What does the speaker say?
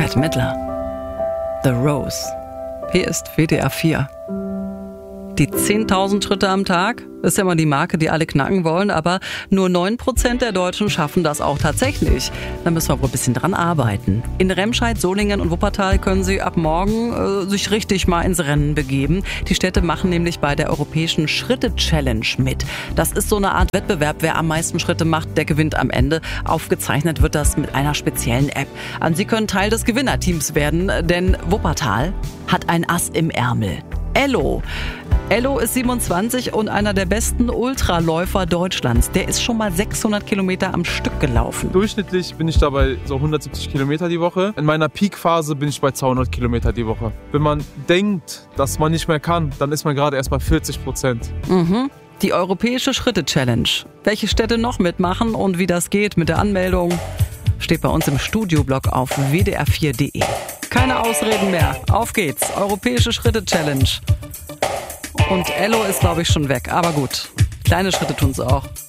Bette Midler. The Rose. Hier ist WDR 4. Die 10.000 Schritte am Tag ist ja mal die Marke, die alle knacken wollen, aber nur 9% der Deutschen schaffen das auch tatsächlich. Da müssen wir wohl ein bisschen dran arbeiten. In Remscheid, Solingen und Wuppertal können Sie ab morgen sich richtig mal ins Rennen begeben. Die Städte machen nämlich bei der Europäischen Schritte-Challenge mit. Das ist so eine Art Wettbewerb, wer am meisten Schritte macht, der gewinnt am Ende. Aufgezeichnet wird das mit einer speziellen App. Sie können Teil des Gewinnerteams werden, denn Wuppertal hat ein Ass im Ärmel. Ello. Ello ist 27 und einer der besten Ultraläufer Deutschlands. Der ist schon mal 600 Kilometer am Stück gelaufen. Durchschnittlich bin ich dabei so 170 Kilometer die Woche. In meiner Peakphase bin ich bei 200 Kilometer die Woche. Wenn man denkt, dass man nicht mehr kann, dann ist man gerade erst bei 40%. Die Europäische Schritte-Challenge. Welche Städte noch mitmachen und wie das geht mit der Anmeldung, steht bei uns im Studioblog auf wdr4.de. Keine Ausreden mehr. Auf geht's. Europäische Schritte-Challenge. Und Ello ist, glaube ich, schon weg. Aber gut, kleine Schritte tun's auch.